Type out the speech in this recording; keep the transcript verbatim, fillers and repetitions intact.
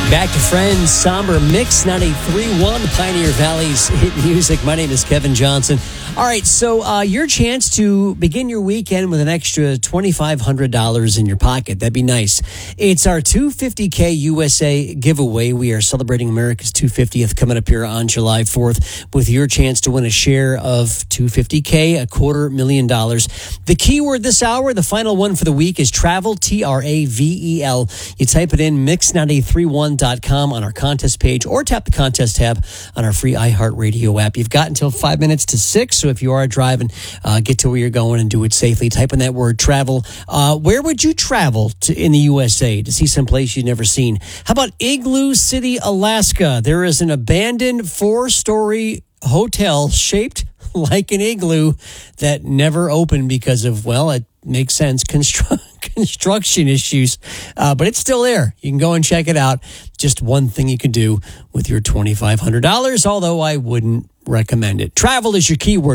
Back to Friends, somber mix, ninety-three point one, Pioneer Valley's hit music. My name is Kevin Johnson. All right, so uh, your chance to begin your weekend with an extra twenty-five hundred dollars in your pocket. That'd be nice. It's our two hundred fifty K U S A giveaway. We are celebrating America's two hundred fiftieth coming up here on July fourth with your chance to win a share of two hundred fifty K, a quarter million dollars. The keyword this hour, the final one for the week, is travel, T R A V E L. You type it in, mix nine three one dot com on our contest page, or tap the contest tab on our free iHeartRadio app. You've got until five minutes to six, so if you are driving, uh, get to where you're going and do it safely. Type in that word travel. Uh, where would you travel to in the U S A to see some place you've never seen? How about Igloo City, Alaska? There is an abandoned four-story hotel shaped like an igloo that never opened because of, well, it makes sense, constru- construction issues. Uh, but it's still there. You can go and check it out. Just one thing you can do with your twenty-five hundred dollars, although I wouldn't recommend it. Travel is your keyword.